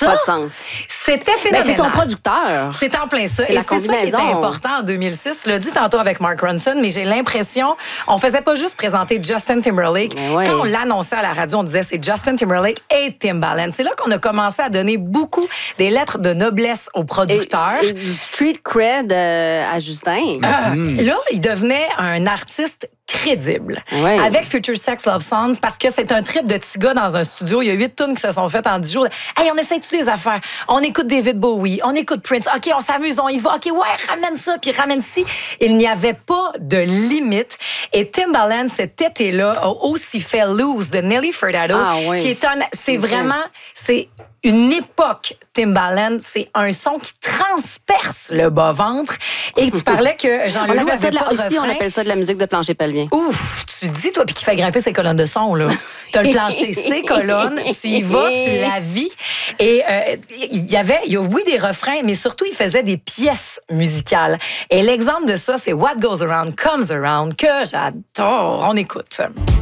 ça, pas de sens. C'était Mais phénoménal. c'est son producteur. C'est en plein ça. C'est Et la c'est ça qui était combinaison. important en 2006. Tu l'as dit tantôt avec Mark Ronson, mais j'ai l'impression, on faisait pas juste présenter Justin Timberlake. Mais oui. Quand on l'annonçait à la radio, on disait c'est Justin Timberlake et Timbaland. C'est là qu'on a commencé à donner beaucoup des lettres de noblesse aux producteurs. Et du street cred à Justin. Là, il devenait un artiste crédible. Ouais. Avec Future Sex Love Songs, parce que c'est un trip de petits gars dans un studio. Il y a 8 tunes qui se sont faites en 10 jours. Hey, on essaie-tu des affaires? On écoute David Bowie, on écoute Prince. OK, on s'amuse, on y va. OK, ouais, ramène ça, puis ramène ci. Il n'y avait pas de limite. Et Timbaland, cet été-là, a aussi fait Lose de Nelly Furtado, Ah oui. qui est c'est vraiment, c'est une époque, Timbaland. C'est un son qui transperce le bas-ventre. Et tu parlais que On Jean-Leloup appelle ça avait pas de aussi, on refrain. appelle ça de la musique de plancher pelvien. Ouf, tu dis, toi, puis qui fait grimper ses colonnes de son, là. T'as le plancher, ses colonnes, tu y vas, tu la vis. Et il y a, oui, des refrains, mais surtout, il faisait des pièces musicales. Et l'exemple de ça, c'est What Goes Around Comes Around, que j'adore. On écoute.